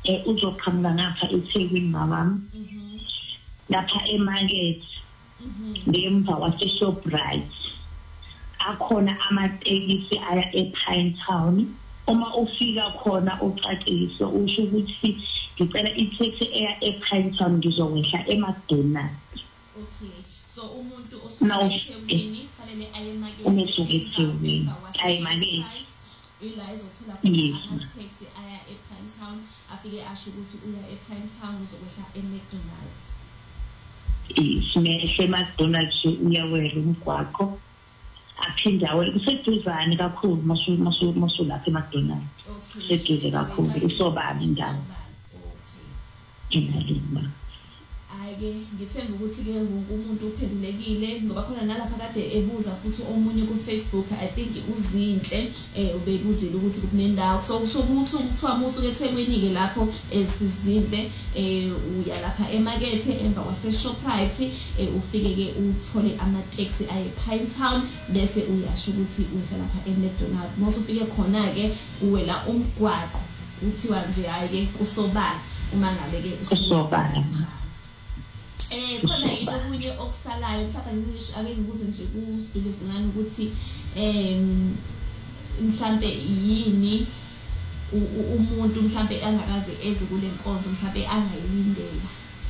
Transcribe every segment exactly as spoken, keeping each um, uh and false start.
eh uzoqhamuka ngapha eThekwini mama lapha emarket ngemva wase Shoprite akhona amatekisi aya ePine Town. Uma ufika khona ucacise usho ukuthi ngicela itaxi eya ePine Town ngizokwehla eMcDonald's. Okay, so umuntu osuka eThekwini fanele aye emarket umesuka eThekwini aye emarket ila izothola khona taxi aya ePine Town afike asho ukuthi uya ePine Town uzokwehla eMcDonald's. Isimehle eMcDonald's uyawela umgwaqo aphinde awe kuseduzane kakhulu masu masu masu lapha eMcDonald's. Okay, seduze kakhulu isobala indawo. Okay, inalima ayike ngithemba ukuthi ke wonke umuntu uphendulekile ngoba khona nalapha kade ebuza futhi omunye ku Facebook I think uzinhle eh ubebuzile ukuthi kunendawo so kusho ukuthi ukuthiwa musuke eThekwini ke lapho esizinhle eh uya lapha emarket emva kwase Shoprite eh ufike ke uthole ama taxi aye Pine Town bese uyasho ukuthi udla lapha eMcDonald's mosufike khona ke uwela umgwaqo uthiwa nje ayike kusobala uma ngabe ke usobala. Eh khona into okunye okusalayo mhlawumbe ngisho ake ngibuze nje kuSibhile Singane ukuthi em mhlambe yini umuntu mhlambe angakaze eze kule nkonzo mhlambe angayilindela.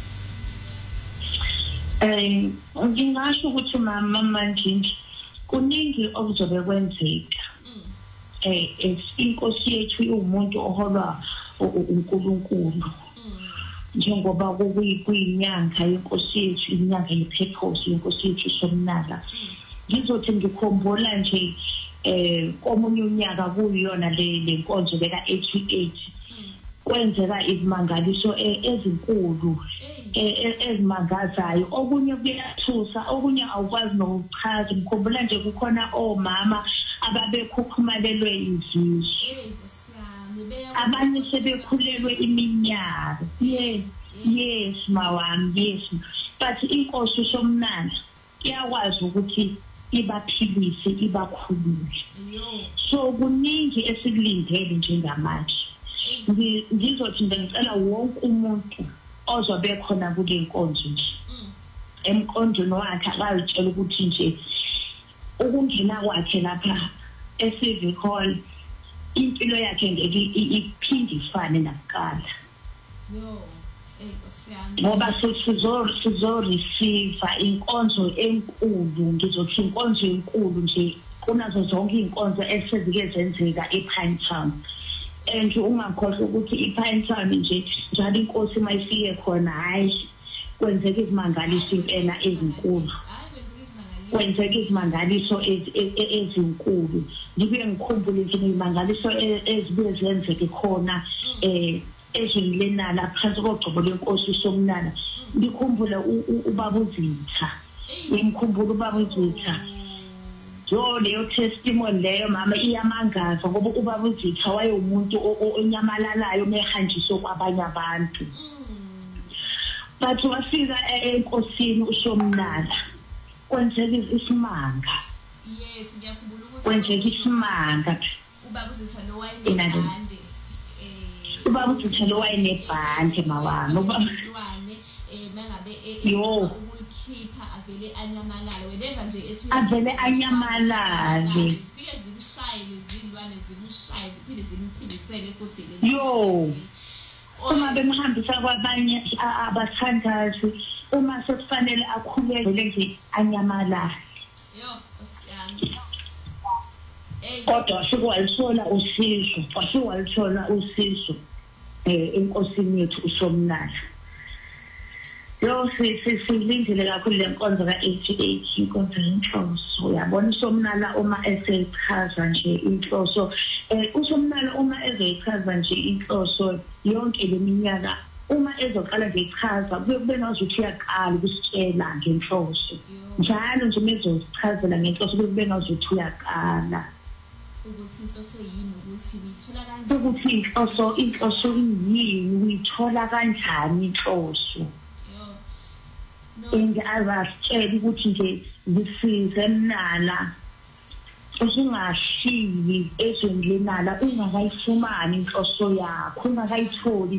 Eh ngingasho ukuthi mama manje kuningi okuzobe kwenzeka. Eh inkosi yethu umuntu oholwa uNkulunkulu. Njengoba kuyinyanga yenkosi yethu inyanga yepurpose yenkosi yethu somnala ngizothi ngikhombula nje eh komunye unyaka kuyona le lenkonzo beka eighty-eight kwenzeka izimangaliso ezinkulu ezimangazayo okunye kuyathusa okunye awukwazi nokuchaza ngikhombula nje kukhona omama ababekhukhumalelwe izizwe abanye sebekhulelwe iminyaka. Yes, yes mawami, yes. But inkosi somnana iyakwazi ukuthi ibaphilise ibakhulule. So kuningi esikulindele njengamanje. Ngizothi ngicela wonke umuntu ozobe khona kule nkonzo nje. Emkondweni wakhe akazitshela ukuthi nje ukungena kwakhe lapha eCivic Hall impilo yakhe ngeke iphinde ifane nakuqala. Yo, eh kusiyana. Ngoba sizo sizo receive inkonzo enkulu ngizothi inkonzo enkulu nje kunazo zonke inkonzo esezike zenzeka ePine Town. And ungakhohlwa ukuthi iPine Town nje njalo inkosi mayifike khona hayi kwenzeka izimangaliso impela ezinkulu. Kwenzeka izimangaliso ezinkulu ngibuye ngikhumbule nje izimangaliso ezibuye zenzeke khona eh ezingilena phansi kogcobo lenkosi somnana ngikhumbula ubaba uZitha ngikhumbula ubaba uZitha yo leyo testimony leyo mama iyamangaza ngoba ubaba uZitha wayeumuntu onyamalalayo mehanjiso kwabanye abantu bathi wafika enkosini usomnana kwenzeka isimanga. Yes ngiyakhumbula ukuthi kwenzeka isimanga ubaba uZitha lo wayebhande eh ubaba uZitha lo wayebhande mawami ubaba eh nangabe yo ukukhipha avele anyamalala weneva nje ethi avele anyamalale zifike zimshaye lezilwane zimshaye ziphinde zimphindisele futhi yo uma bemhambisa kwabanye abathandazi uma sekufanele akhuleke nje anyamalala. Yo osiyana eh kodwa sikwalithola usizo wasiwalithola usizo eh enkosini yethu usomnala. Yo silindile kakhulu lenkonzo ka eighty-eight inkonzo yenhloso uyabona usomnala uma esechaza nje inhloso eh usomnala uma ezechaza nje inhloso yonke leminyaka uma ezoqala nje ichaza kube ngazuthi uyaqala ukusitshela ngenhloso njalo nje mezochazela ngenhloso kube ngazuthi uyaqala ukuthi inhloso yini ukuthi uyithola kanjani ukuthi inhloso inhloso yini uyithola kanjani inhloso ingazitshela ukuthi nje ngisize mnala usungashiyi ezweni lenala ungakayifumani inhloso yakho ungakayitholi